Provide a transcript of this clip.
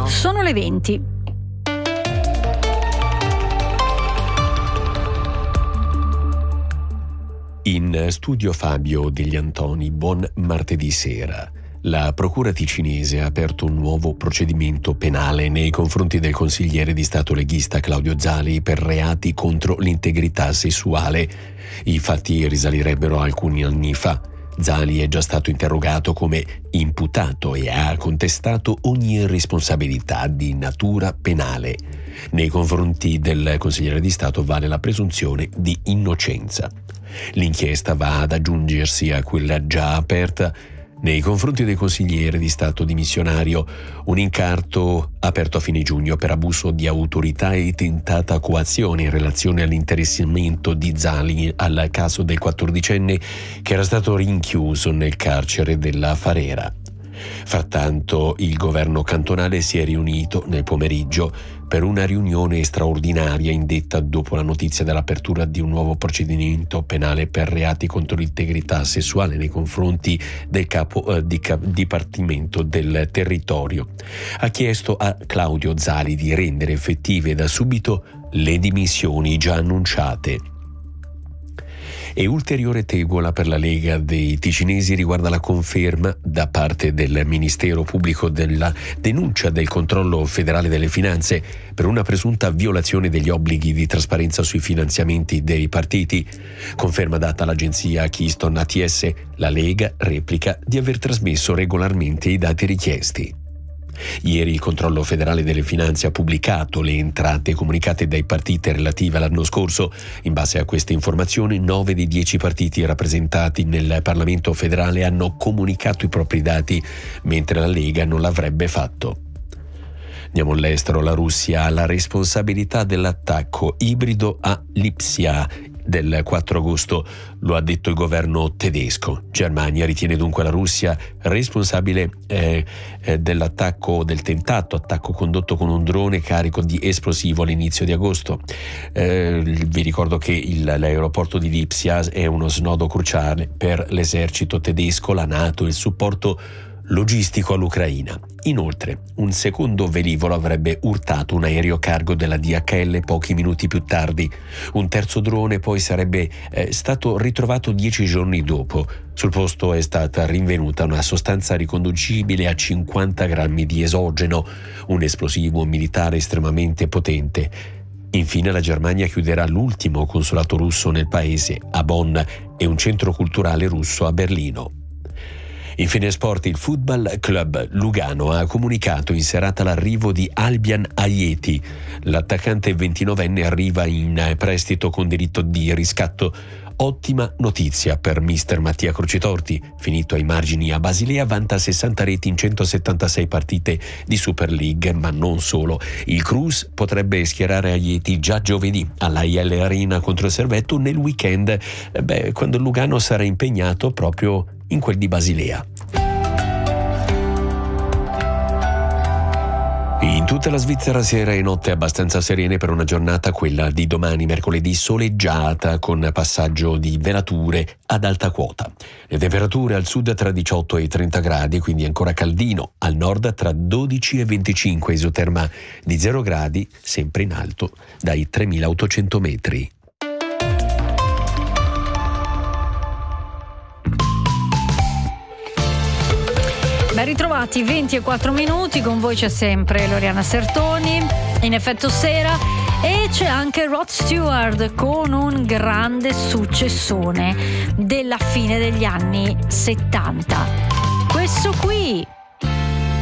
mattino. Sono le 20. In studio Fabio Degli Antoni, buon martedì sera. La procura ticinese ha aperto un nuovo procedimento penale nei confronti del consigliere di Stato leghista Claudio Zali per reati contro l'integrità sessuale. I fatti risalirebbero alcuni anni fa. Zali è già stato interrogato come imputato e ha contestato ogni responsabilità di natura penale. Nei confronti del consigliere di Stato vale la presunzione di innocenza. L'inchiesta va ad aggiungersi a quella già aperta nei confronti del consigliere di Stato dimissionario, un incarto aperto a fine giugno per abuso di autorità e tentata coazione in relazione all'interessamento di Zali al caso del 14enne che era stato rinchiuso nel carcere della Farera. Frattanto il governo cantonale si è riunito nel pomeriggio per una riunione straordinaria indetta dopo la notizia dell'apertura di un nuovo procedimento penale per reati contro l'integrità sessuale nei confronti del capo di Dipartimento del Territorio. Ha chiesto a Claudio Zali di rendere effettive da subito le dimissioni già annunciate. E ulteriore tegola per la Lega dei ticinesi riguarda la conferma da parte del Ministero Pubblico della denuncia del controllo federale delle finanze per una presunta violazione degli obblighi di trasparenza sui finanziamenti dei partiti. Conferma data all'agenzia Keystone ATS, la Lega replica di aver trasmesso regolarmente i dati richiesti. Ieri il controllo federale delle finanze ha pubblicato le entrate comunicate dai partiti relative all'anno scorso. In base a queste informazioni, 9 dei 10 partiti rappresentati nel Parlamento federale hanno comunicato i propri dati, mentre la Lega non l'avrebbe fatto. Andiamo all'estero. La Russia ha la responsabilità dell'attacco ibrido a Lipsia del 4 agosto, lo ha detto il governo tedesco. Germania ritiene dunque la Russia responsabile dell'attacco, del tentato attacco condotto con un drone carico di esplosivo all'inizio di agosto. Vi ricordo che l'aeroporto di Lipsia è uno snodo cruciale per l'esercito tedesco, la NATO e il supporto logistico all'Ucraina. Inoltre, un secondo velivolo avrebbe urtato un aereo cargo della DHL pochi minuti più tardi. Un terzo drone poi sarebbe stato ritrovato 10 giorni dopo. Sul posto è stata rinvenuta una sostanza riconducibile a 50 grammi di esogeno, un esplosivo militare estremamente potente. Infine la Germania chiuderà l'ultimo consolato russo nel paese, a Bonn, e un centro culturale russo a Berlino. Infine sport, il Football Club Lugano ha comunicato in serata l'arrivo di Albian Ajeti. L'attaccante 29enne arriva in prestito con diritto di riscatto. Ottima notizia per mister Mattia Crocitorti, finito ai margini a Basilea, vanta 60 reti in 176 partite di Super League, ma non solo. Il Cruz potrebbe schierare Ajeti già giovedì alla IL Arena contro il Servetto nel weekend, quando il Lugano sarà impegnato proprio in quel di Basilea. In tutta la Svizzera sera e notte abbastanza serene per una giornata, quella di domani mercoledì, soleggiata con passaggio di velature ad alta quota. Le temperature al sud tra 18 e 30 gradi, quindi ancora caldino, al nord tra 12 e 25, isoterma di 0 gradi, sempre in alto dai 3.800 metri. Ben ritrovati, 20 e 4 minuti, con voi c'è sempre Loriana Sertoni, in effetto sera, e c'è anche Rod Stewart con un grande successone della fine degli anni 70. Questo qui